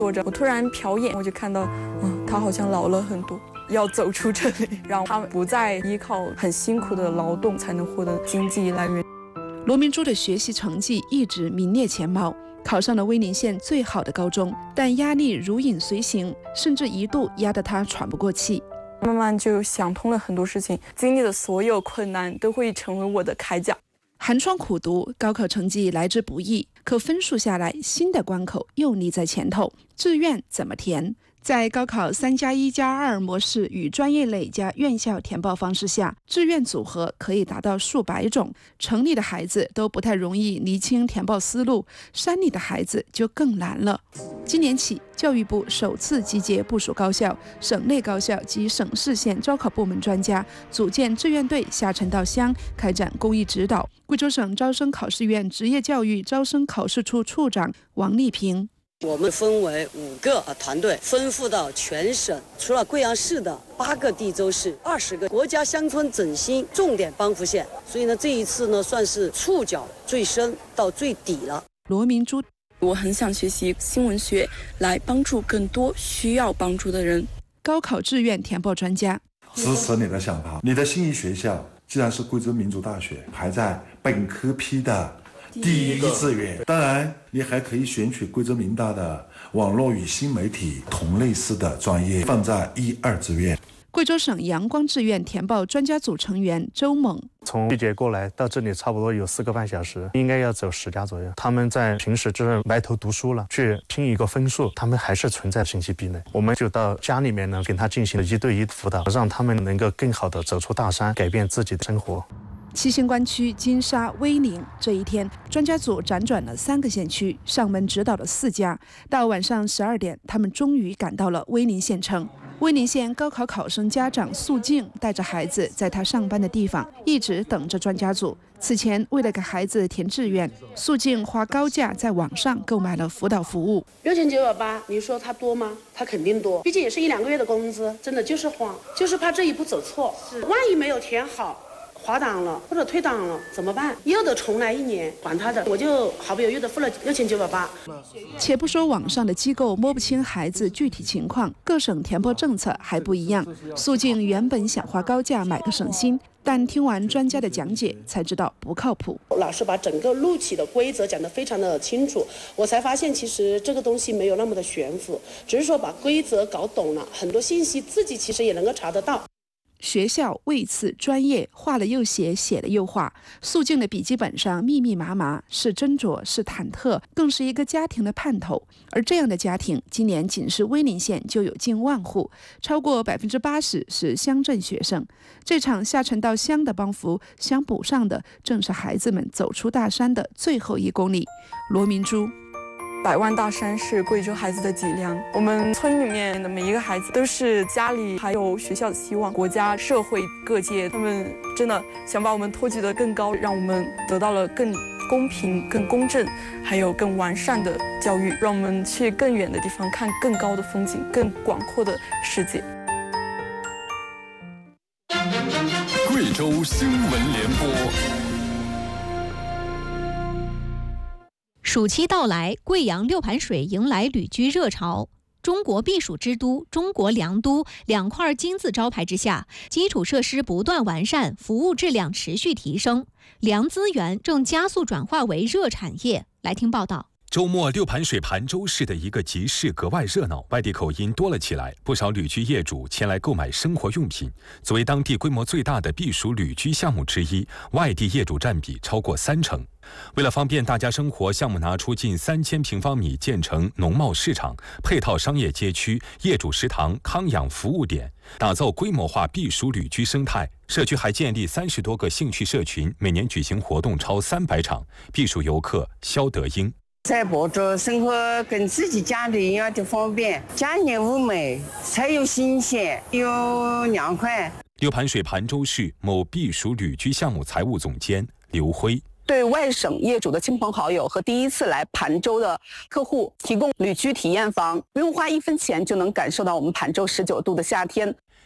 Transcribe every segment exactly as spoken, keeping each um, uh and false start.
坐着，我突然瞟眼，我就看到，嗯，他好像老了很多，要走出这里，让他不再依靠很辛苦的劳动才能获得经济来源。 罗明珠的学习成绩一直名列前茅，考上了威宁县最好的高中，但压力如影随形，甚至一度压得他喘不过气。 慢慢就想通了很多事情，经历的所有困难都会成为我的铠甲。 寒窗苦读，高考成绩来之不易，可分数下来，新的关口又立在前头，志愿怎么填？在高考三加一加二模式与专业类加院校填报方式下，志愿组合可以达到数百种。城里的孩子都不太容易厘清填报思路，山里的孩子就更难了。今年起，教育部首次集结部属高校、省内高校及省市县招考部门专家，组建志愿队下沉到乡，开展公益指导。贵州省招生考试院职业教育招生考试处处长王丽萍。 我们分为五个团队，分布到全省，除了贵阳市的八个地州市，二十个国家乡村振兴重点帮扶县。所以呢，这一次呢，算是触角最深到最底了。 罗明珠， 我很想学习新闻学，来帮助更多需要帮助的人。 高考志愿填报专家， 支持你的想法。你的心仪学校既然是贵州民族大学，排在本科批的第一志愿，当然你还可以选取贵州民大的网络与新媒体同类似的专业，放在一二志愿。 贵州省阳光志愿填报专家组成员周猛， 从季节过来到这里差不多有四个半小时，应该要走十家左右。他们在平时就是埋头读书了，去拼一个分数，他们还是存在信息壁垒。我们就到家里面呢，跟他进行了一对一辅导，让他们能够更好的走出大山，改变自己的生活。 七星关区金沙、威宁，这一天，专家组辗转了三个县区，上门指导了四家。到晚上十二点，他们终于赶到了威宁县城。威宁县高考考生家长素静带着孩子在他上班的地方，一直等着专家组。此前，为了给孩子填志愿，素静花高价在网上购买了辅导服务。 六千九百八，你说他多吗？他肯定多，毕竟也是一两个月的工资，真的就是慌，就是怕这一步走错，万一没有填好。滑档了或者退档了怎么办？又得重来一年，管他的，我就毫不犹豫的付了六千九百八。 且不说网上的机构摸不清孩子具体情况，各省填报政策还不一样。素静原本想花高价买个省心，但听完专家的讲解，才知道不靠谱。 老师把整个录取的规则讲得非常的清楚，我才发现其实这个东西没有那么的悬浮，只是说把规则搞懂了，很多信息自己其实也能够查得到。 学校、位次、专业，画了又写，写了又画。素静的笔记本上密密麻麻，是斟酌，是忐忑，更是一个家庭的盼头。而这样的家庭，今年仅是威宁县就有近万户，超过百分之八十是乡镇学生。这场下沉到乡的帮扶，想补上的正是孩子们走出大山的最后一公里。罗明珠。 百万大山是贵州孩子的脊梁，我们村里面的每一个孩子都是家里还有学校的希望，国家、社会各界，他们真的想把我们托举得更高，让我们得到了更公平、更公正，还有更完善的教育，让我们去更远的地方看更高的风景，更广阔的世界。 贵州新闻联播。 暑期到来，贵阳六盘水迎来旅居热潮。中国避暑之都、中国良都两块金字招牌之下，基础设施不断完善，服务质量持续提升，良资源正加速转化为热产业。来听报道。 周末，六盘水盘州市的一个集市格外热闹，外地口音多了起来，不少旅居业主前来购买生活用品。作为当地规模最大的避暑旅居项目之一，外地业主占比超过三成。为了方便大家生活，项目拿出近三千平方米建成农贸市场、配套商业街区、业主食堂、康养服务点，打造规模化避暑旅居生态。社区还建立三十多个兴趣社群，每年举行活动超三百场。避暑游客肖德英。 在播着生活跟自己家里一样的方便，家园物美，菜又新鲜又凉快。 六盘水盘州市某避暑旅居项目财务总监刘辉。 对外省业主的亲朋好友和第一次来盘州的客户提供旅居体验房，不用花一分钱就能感受到我们盘州十九度的夏天。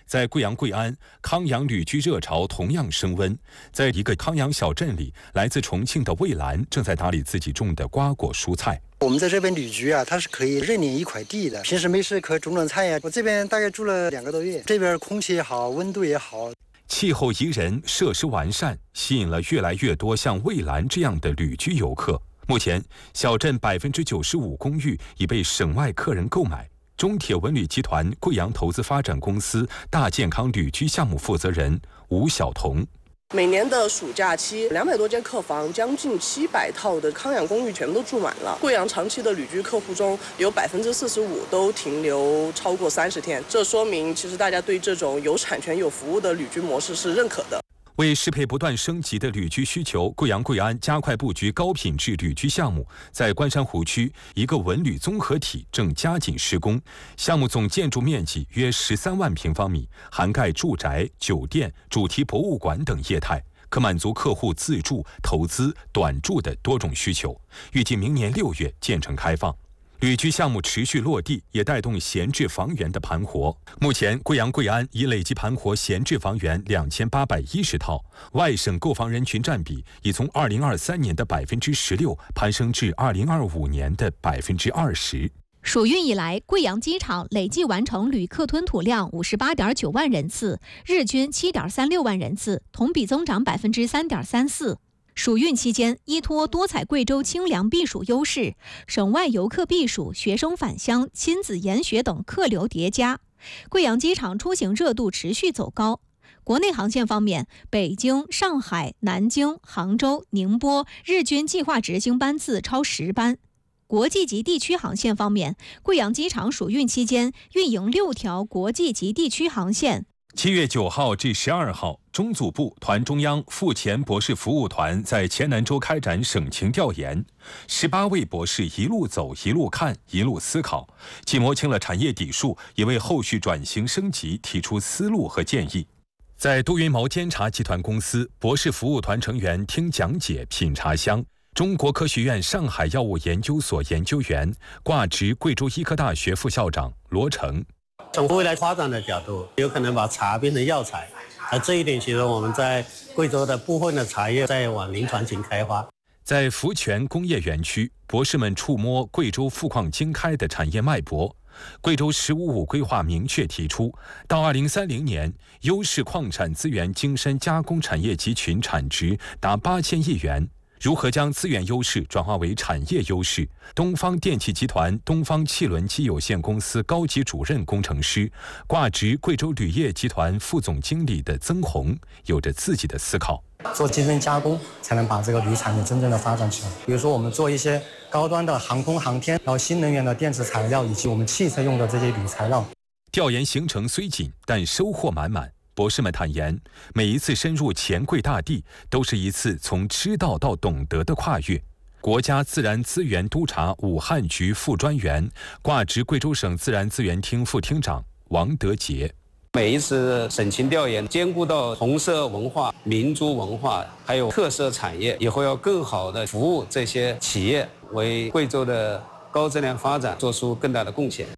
在贵阳贵安，康养旅居热潮同样升温。在一个康养小镇里，来自重庆的魏兰正在打理自己种的瓜果蔬菜。 我们在这边旅居啊，它是可以认领一块地的，平时没事可以种种菜呀。我这边大概住了两个多月，这边空气也好，温度也好， 气候宜人，设施完善，吸引了越来越多像魏兰这样的旅居游客。目前，小镇百分之九十五公寓已被省外客人购买。中铁文旅集团贵阳投资发展公司大健康旅居项目负责人吴晓彤。 每年的暑假期，两百多间客房，将近七百套的康养公寓全都住满了。贵阳长期的旅居客户中，有百分之四十五都停留超过三十天，这说明其实大家对这种有产权、有服务的旅居模式是认可的。 为适配不断升级的旅居需求，贵阳贵安加快布局高品质旅居项目。在关山湖区，一个文旅综合体正加紧施工，项目总建筑面积约十三万平方米，涵盖住宅、酒店、主题博物馆等业态，可满足客户自住、投资、短住的多种需求。预计明年六月建成开放。旅居项目持续落地，也带动闲置房源的盘活。目前，贵阳贵安已累计盘活闲置房源两千八百一十套，外省购房人群占比已从二零二三年的百分之十六攀升至二零二五年的百分之二十。 暑运以来，贵阳机场累计完成旅客吞吐量五十八点九万人次，日均七点三六万人次，同比增长百分之三点三四。暑运期间，依托多彩贵州清凉避暑优势，省外游客避暑、学生返乡、亲子研学等客流叠加，贵阳机场出行热度持续走高。国内航线方面，北京、上海、南京、杭州、宁波日均计划执行班次超十班。国际级地区航线方面，贵阳机场暑运期间运营六条国际级地区航线。 七月九号至十二号，中组部、团中央、赴前博士服务团在黔南州开展省情调研，十八位博士一路走、一路看、一路思考，既摸清了产业底数，也为后续转型升级提出思路和建议。在都云毛监察集团公司，博士服务团成员听讲解、品茶香。中国科学院上海药物研究所研究员、挂职贵州医科大学副校长罗成。 从未来发展的角度，有可能把茶变成药材，而这一点其实我们在贵州的部分的茶叶在往临床型开发。 在福泉工业园区，博士们触摸贵州富矿经开的产业脉搏。贵州“十五五”规划明确提出，到二零三零年，优势矿产资源精深加工产业集群产值达八千亿元。如何将资源优势转化为产业优势？东方电气集团东方汽轮机有限公司高级主任工程师、挂职贵州铝业集团副总经理的曾红有着自己的思考。 做精深加工，才能把这个铝产业真正的发展起来。比如说，我们做一些高端的航空航天，然后新能源的电池材料，以及我们汽车用的这些铝材料。 调研行程虽紧，但收获满满。博士们坦言，每一次深入黔贵大地，都是一次从知道到懂得的跨越。国家自然资源督察武汉局副专员、挂职贵州省自然资源厅副厅长王德杰。 每一次省情调研，兼顾到红色文化、民族文化，还有特色产业，以后要更好的服务这些企业，为贵州的高质量发展做出更大的贡献。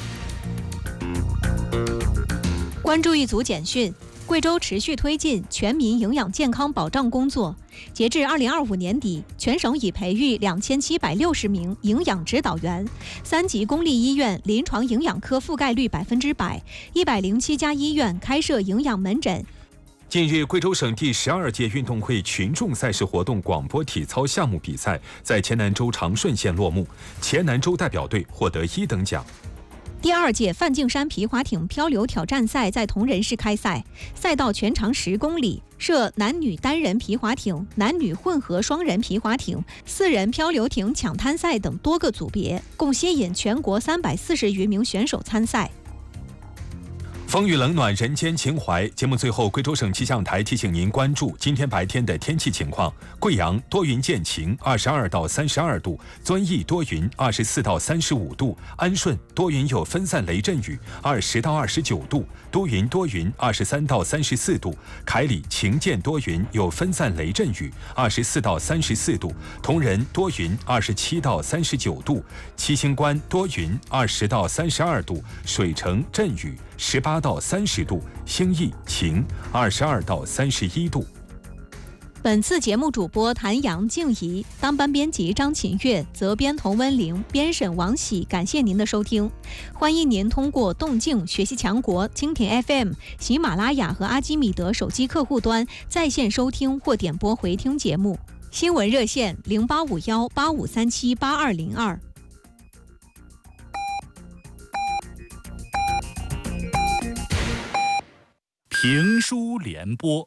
关注一组简讯，贵州持续推进全民营养健康保障工作。截至二零二五年底，全省已培育两千七百六十名营养指导员，三级公立医院临床营养科覆盖率百分之百，一百零七家医院开设营养门诊。 近日，贵州省第十二届运动会群众赛事活动广播体操项目比赛在黔南州长顺县落幕，黔南州代表队获得一等奖。 第二届梵净山皮划艇漂流挑战赛在铜仁市开赛，赛道全长十公里，设男女单人皮划艇、男女混合双人皮划艇、四人漂流艇抢滩赛等多个组别，共吸引全国三百四十余名选手参赛。 风雨冷暖，人间情怀。节目最后，贵州省气象台提醒您关注今天白天的天气情况：贵阳多云见晴，二十二到三十二度；遵义多云，二十四到三十五度；安顺多云有分散雷阵雨，二十到二十九度；都匀多云，二十三到三十四度；凯里晴间多云有分散雷阵雨，二十四到三十四度；铜仁多云，二十七到三十九度；七星关多云，二十到三十二度；水城阵雨。 十八到三十度，兴义、晴，二十二到三十一度。 本次节目主播谭阳、静怡，当班编辑张琴月，责编童文玲，编审王喜。感谢您的收听，欢迎您通过动静、学习强国、蜻蜓 F M、喜马拉雅和阿基米德手机客户端在线收听或点播回听节目。新闻热线零八五幺八五三七八二零二。 评书联播。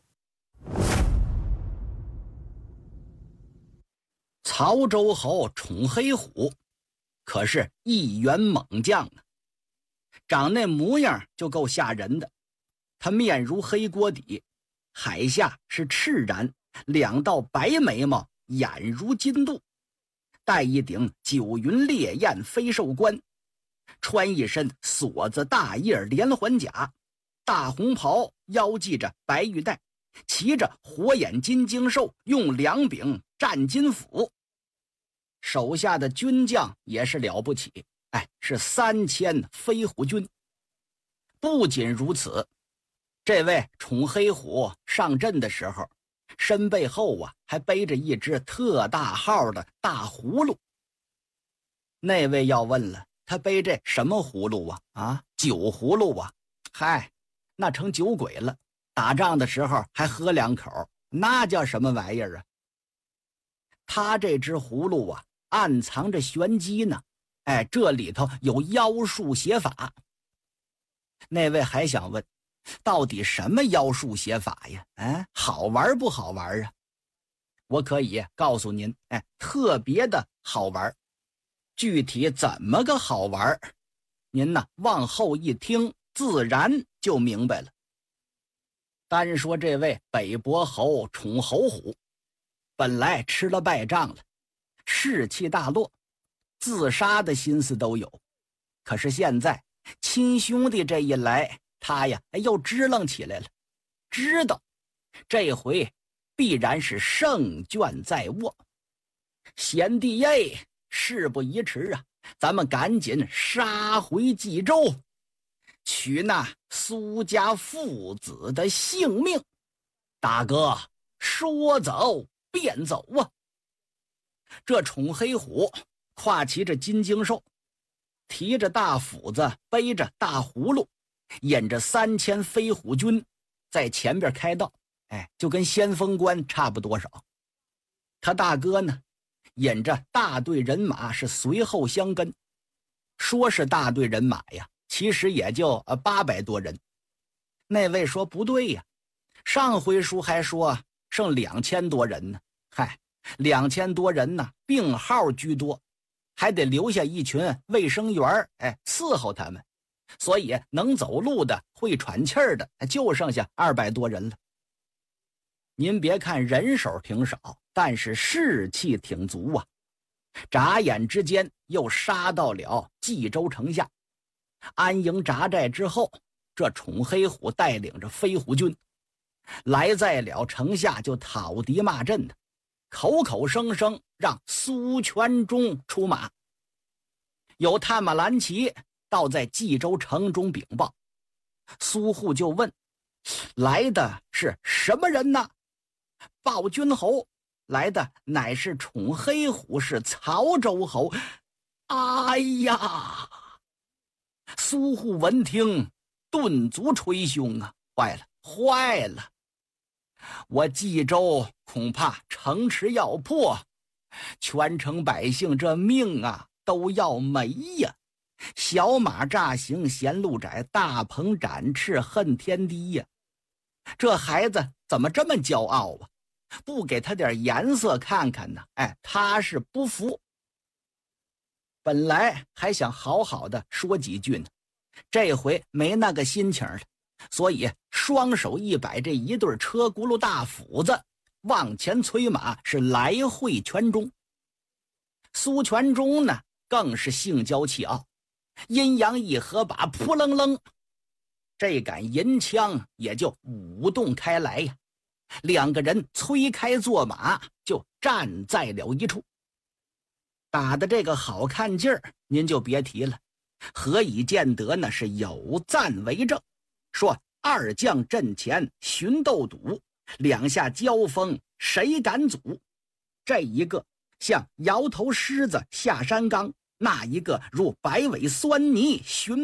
曹州侯宠黑虎，可是一员猛将啊，长那模样就够吓人的。他面如黑锅底，海下是赤髯，两道白眉毛，眼如金镀，戴一顶九云烈焰飞兽冠，穿一身锁子大叶连环甲，大红袍腰系着白玉带，骑着火眼金睛兽，用两柄战金斧。手下的军将也是了不起，哎，是三千飞虎军。不仅如此，这位宠黑虎上阵的时候，身背后啊还背着一只特大号的大葫芦。那位要问了，他背这什么葫芦啊？啊，酒葫芦啊！嗨，那成酒鬼了。打仗的时候还喝两口，那叫什么玩意儿啊？他这只葫芦啊，暗藏着玄机呢。哎，这里头有妖术邪法。那位还想问，到底什么妖术邪法呀？哎，好玩不好玩啊？我可以告诉您，哎，特别的好玩。具体怎么个好玩，您呢往后一听，自然就明白了。单说这位北伯侯宠侯虎，本来吃了败仗了，士气大落，自杀的心思都有。可是现在亲兄弟这一来，他呀又支棱起来了，知道这回必然是胜券在握。贤弟耶，事不宜迟啊，咱们赶紧杀回冀州，取那苏家父子的性命。大哥，说走便走啊！这宠黑虎跨骑着金睛兽，提着大斧子，背着大葫芦，引着三千飞虎军在前边开道，哎，就跟先锋官差不多少。他大哥呢，引着大队人马是随后相跟。说是大队人马呀，其实也就呃八百多人。那位说不对呀，上回书还说剩两千多人呢。嗨，两千多人呢，病号居多，还得留下一群卫生员，哎，伺候他们。所以能走路的、会喘气儿的，就剩下二百多人了。您别看人手挺少，但是士气挺足啊！眨眼之间又杀到了冀州城下，安营扎寨之后，这宠黑虎带领着飞虎军来在了城下，就讨敌骂阵的，口口声声让苏全忠出马。有探马蓝旗到在冀州城中禀报，苏护就问：来的是什么人呢？报君侯，来的乃是宠黑虎，是曹州侯。哎呀！苏护闻听，顿足捶胸啊！坏了，坏了！我冀州恐怕城池要破，全城百姓这命啊都要没呀！小马乍行嫌路窄，大鹏展翅恨天低呀！这孩子怎么这么骄傲啊？不给他点颜色看看呢？哎，他是不服。本来还想好好的说几句呢，这回没那个心情了，所以双手一摆，这一对车轱辘大斧子往前催马，是来会全忠。苏全忠呢，更是性骄气傲，阴阳一合把，扑棱棱，这杆银枪也就舞动开来呀。两个人催开坐马，就站在了一处。打的这个好看劲儿，您就别提了。 何以见得呢？是有赞为证，说二将阵前寻斗赌，两下交锋谁敢阻？这一个像摇头狮子下山岗，那一个如百尾狻猊寻